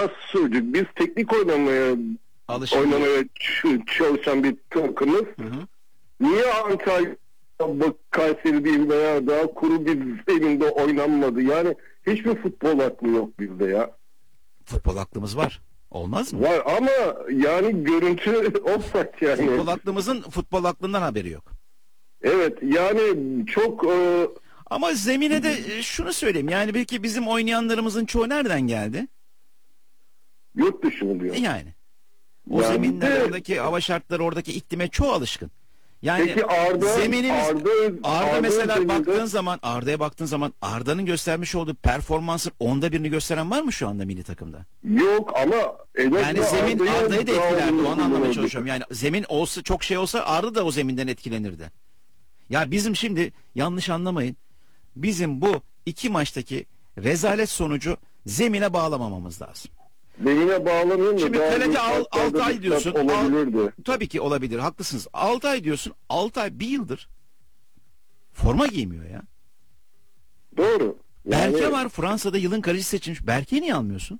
daha sürdük. Biz teknik oynamaya çalışan bir takımız. Niye Antalya, Kayseri değil veya daha kuru bir zeminde oynanmadı? Yani hiçbir futbol aklı yok bizde ya. Futbol aklımız var. Olmaz mı? Var ama yani görüntü offside yani. Futbol aklından haberi yok. Evet yani çok... Ama zemine de şunu söyleyeyim. Yani belki bizim oynayanlarımızın çoğu nereden geldi? Yurt dışı mı diyor? Yani. O zeminler, oradaki hava şartları, oradaki iklime çoğu alışkın. Yani peki Arda mesela Arda'ya baktığın zaman Arda'nın göstermiş olduğu performansın 1/10'ını gösteren var mı şu anda milli takımda? Yok ama yani zemin Arda'yı da etkilerdi. Onu anlamaya çalışıyorum. Yani zemin olsa, çok şey olsa Arda da o zeminden etkilenirdi. Ya bizim şimdi yanlış anlamayın. Bizim bu 2 maçtaki rezalet sonucu zemine bağlamamamız lazım. Zemine bağlamıyorum da. Şimdi kaleci 6 ay diyorsun. Tabii ki olabilir. Haklısınız. 6 ay diyorsun. 6 ay 1 yıldır forma giymiyor ya. Doğru. Berke var, Fransa'da yılın kalecisi seçilmiş. Berke'yi niye almıyorsun?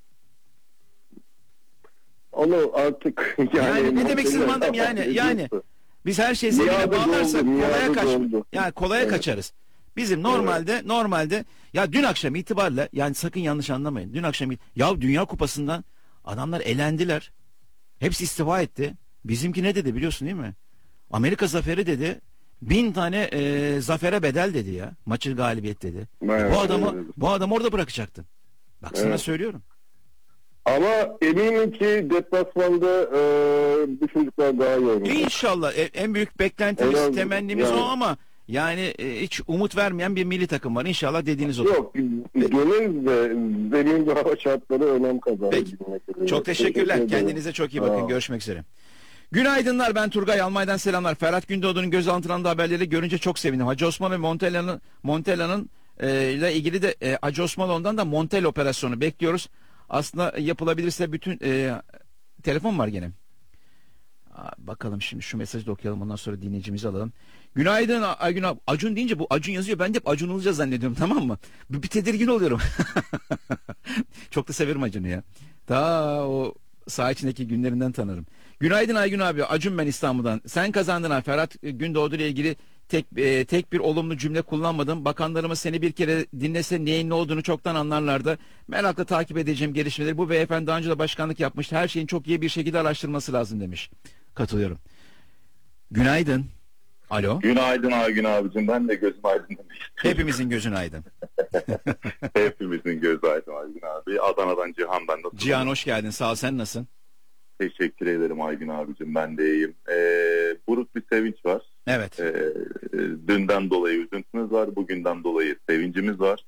Onu artık yani ne demek istediğim anladım yani biz her şeyi zemine bağlarsak kolaya kaçarız. Bizim normalde ya dün akşam itibariyle, yani sakın yanlış anlamayın. Dün akşam Dünya Kupası'ndan adamlar elendiler. Hepsi istifa etti. Bizimki ne dedi biliyorsun değil mi? Amerika zaferi dedi. 1000 tane zafere bedel dedi ya. Maçın galibiyet dedi. Evet, bu adamı orada bırakacaktın. Bak sana söylüyorum. Ama eminim ki deplasmanda bu çocuklar daha iyi oynayacak. İnşallah. En büyük beklentimiz, temennimiz o ama yani hiç umut vermeyen bir milli takım var. İnşallah dediğiniz olur. Yok. Gönül de zemin ve hava şartları önem kazanır. Peki. Çok teşekkürler. Kendinize çok iyi bakın. Görüşmek üzere. Günaydınlar, ben Turgay, Almanya'dan selamlar. Ferhat Gündoğdu'nun gözaltına haberleri görünce çok sevindim. Hacı Osman ve Montella'nın ile ilgili de Hacı Osmanoğlu'ndan da Montella operasyonu bekliyoruz. Aslında yapılabilirse bütün telefon var gene. Bakalım şimdi şu mesajı da okuyalım, ondan sonra dinleyicimizi alalım. Günaydın Acun deyince bu Acun yazıyor. Ben de hep Acun olacağız zannediyorum, tamam mı? Bir tedirgin oluyorum. Çok da severim Acun'u ya. Ta o saha içindeki günlerinden tanırım. Günaydın Aygün abi. Acun ben İstanbul'dan. Sen kazandın ha. Ferhat Gündoğdu ile ilgili tek bir olumlu cümle kullanmadım. Bakanlarımız seni bir kere dinlese neyin ne olduğunu çoktan anlarlardı. Merakla takip edeceğim gelişmeleri. Bu beyefendi daha önce de başkanlık yapmıştı. Her şeyin çok iyi bir şekilde araştırması lazım demiş. Katılıyorum. Günaydın. Alo. Günaydın Aygün abicim. Ben de gözüm aydın demiştim. Hepimizin gözün aydın. Hepimizin gözü aydın Aygün abi. Adana'dan Cihan ben. Nasılsın? Cihan hoş geldin. Sağ ol, sen nasılsın? Teşekkür ederim Aygün abicim. Ben de iyiyim. Buruk bir sevinç var. Evet. Dünden dolayı üzüntümüz var. Bugünden dolayı sevincimiz var.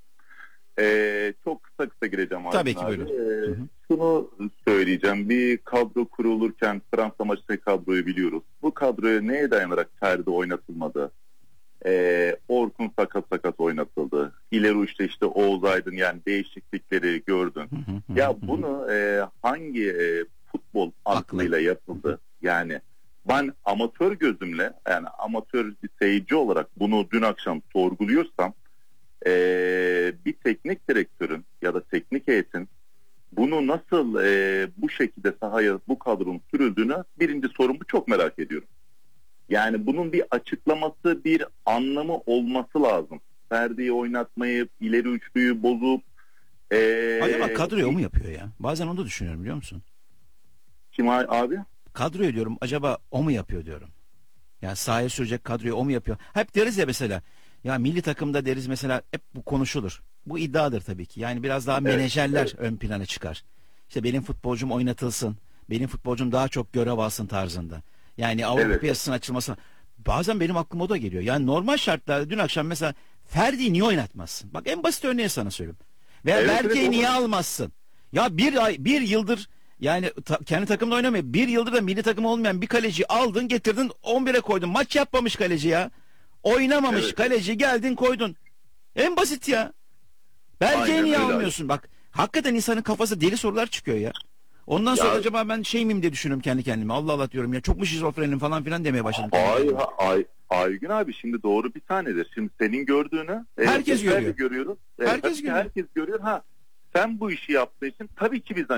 Çok kısa gireceğim Aygün Tabii ki abi. buyurun. Şunu söyleyeceğim. Bir kadro kurulurken Fransa maçındaki kadroyu biliyoruz. Bu kadroya neye dayanarak Ferdi oynatılmadı? Orkun sakat oynatıldı. İleri uçta işte Oğuz Aydın, yani değişiklikleri gördün. Ya bunu hangi futbol aklıyla yapıldı? Yani ben amatör gözümle, yani amatör bir seyirci olarak bunu dün akşam sorguluyorsam bir teknik direktörün ya da teknik heyetin bunu nasıl bu şekilde sahaya bu kadronun sürüldüğünü, birinci sorun bu, çok merak ediyorum. Yani bunun bir açıklaması, bir anlamı olması lazım. Ferdi'yi oynatmayıp ileri üçlüyü bozup acaba kadroyu o mu yapıyor ya? Bazen onu da düşünüyorum, biliyor musun? Kim abi? Kadroyu diyorum, acaba o mu yapıyor diyorum. Yani sahaya sürecek kadroyu o mu yapıyor? Hep deriz ya mesela, ya milli takımda deriz mesela, hep bu konuşulur. Bu iddiadır tabii ki. Yani biraz daha menajerler ön plana çıkar. İşte benim futbolcum oynatılsın, benim futbolcum daha çok görev alsın tarzında. Yani Avrupa piyasasının açılması. Bazen benim aklıma o da geliyor. Yani normal şartlarda dün akşam mesela Ferdi'yi niye oynatmazsın? Bak en basit örneği sana söyleyeyim. Veya Berke'yi niye almazsın? Ya bir yıldır yani kendi takımda oynamıyor. Bir yıldır da milli takım olmayan bir kaleci aldın, getirdin 11'e koydun. Maç yapmamış kaleci ya. Oynamamış kaleci, geldin koydun. En basit ya. Berke'yi niye almıyorsun? Bak hakikaten insanın kafası deli sorular çıkıyor ya. Ondan sonra acaba ben şey miyim diye düşünüyorum kendi kendime. Allah Allah diyorum ya, çok mu şizofrenim falan filan demeye başladım. Aygün abi şimdi doğru bir tanedir. Şimdi senin gördüğünü herkes görüyor. Görüyoruz. Herkes görüyor. Herkes görüyor. Sen bu işi yaptığın için tabii ki bizden